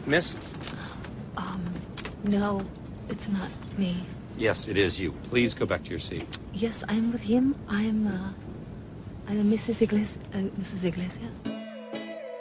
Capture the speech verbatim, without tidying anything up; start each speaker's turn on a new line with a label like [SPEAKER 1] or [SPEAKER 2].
[SPEAKER 1] Miss?
[SPEAKER 2] Um, no, it's not me.
[SPEAKER 1] Yes, it is you. Please go back to your seat.
[SPEAKER 2] Yes, I'm with him. I'm, uh, I'm Missus Iglesias. Uh, Missus Iglesias.